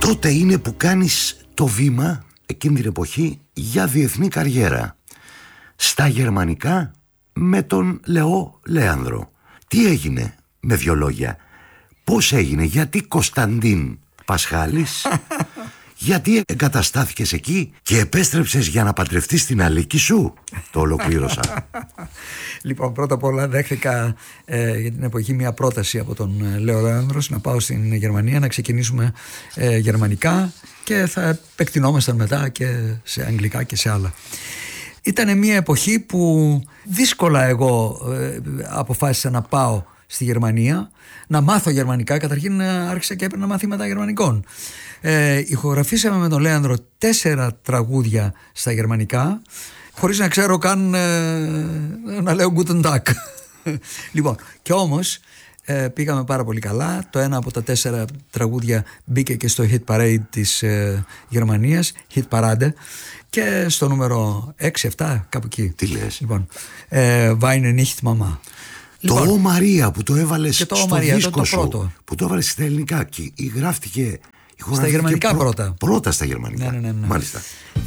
τότε είναι που κάνεις το βήμα εκείνη την εποχή για διεθνή καριέρα στα γερμανικά με τον Λεό Λέανδρο. Τι έγινε, με 2 λόγια? Πώς έγινε, γιατί Κωνσταντίν Πασχάλης, γιατί εγκαταστάθηκες εκεί και επέστρεψες για να παντρευτείς την Αλίκη σου? Το ολοκλήρωσα. Λοιπόν, πρώτα απ' όλα δέχθηκα για την εποχή μια πρόταση από τον Λέο Λέανδρο να πάω στην Γερμανία να ξεκινήσουμε γερμανικά και θα επεκτηνόμασταν μετά και σε αγγλικά και σε άλλα. Ήταν μια εποχή που δύσκολα εγώ αποφάσισα να πάω στη Γερμανία, να μάθω γερμανικά. Καταρχήν άρχισα και έπαιρνα μαθήματα γερμανικών. Ηχογραφήσαμε με τον Λέανδρο 4 τραγούδια στα γερμανικά, χωρίς να ξέρω καν να λέω Guten Tag. Λοιπόν, και όμως πήγαμε πάρα πολύ καλά. Το ένα από τα 4 τραγούδια μπήκε και στο Hit Parade της Γερμανίας, Hit Parade, και στο νούμερο 6-7 κάπου εκεί. Τι λες? Λοιπόν, Weine nicht Mama. Το «Ω Μαρία» που το έβαλες στο Μαρία, δίσκο το σου, πρώτο. που το έβαλες στα ελληνικά και γράφτηκε στα γερμανικά πρώτα. Πρώτα στα γερμανικά. Ναι. Μάλιστα.